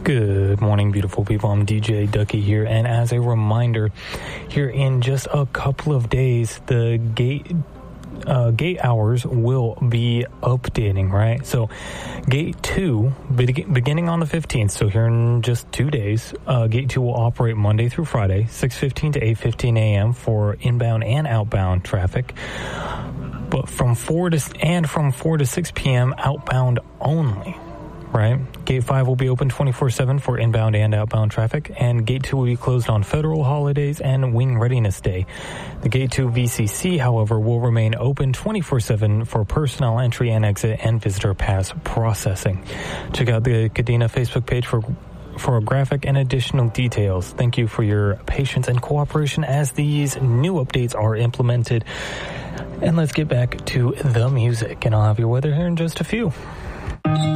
Good morning, beautiful people. I'm DJ Ducky here, and as a reminder, here in just a couple of days, the gate hours will be updating, right? So Gate 2, beginning on the 15th, so here in just 2 days, Gate 2 will operate Monday through Friday, 6:15 to 8:15 a.m. for inbound and outbound traffic, but from 4 to 6 p.m. outbound only. Right? Gate 5 will be open 24/7 for inbound and outbound traffic, and Gate 2 will be closed on federal holidays and Wing Readiness Day. The Gate 2 VCC, however, will remain open 24/7 for personnel entry and exit and visitor pass processing. Check out the Kadena Facebook page for a graphic and additional details. Thank you for your patience and cooperation as these new updates are implemented. And let's get back to the music, and I'll have your weather here in just a few.